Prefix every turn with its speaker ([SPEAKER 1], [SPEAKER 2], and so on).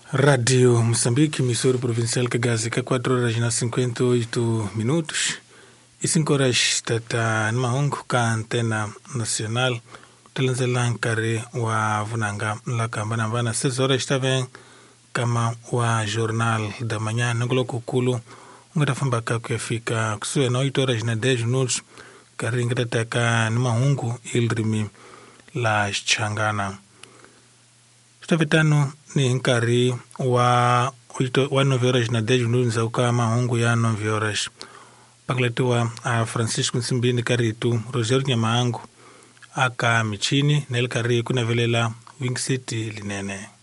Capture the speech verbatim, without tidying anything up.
[SPEAKER 1] Radio Moçambique, emissora provincial Kagazi, quatro horas na cinquenta e oito minutos e cinco horas tata numa hongo ka antena nacional telanzela nkari wa vunanga lakambana mbana seis horas também kama wa jornal da manhã nangolo kukulu ngata famba ka kufika kusue na oito horas na dez minutos kari ngata taka numa hongo ilrimi la changana Stavitano ni nkari wa wa nove horas na dez minutos za ukama hongo ya nove horas. Pakletiwa a Francisco Nsimbini karitu Roger Nyamaangu aka michini na ile kari kuna velela Wing City linene.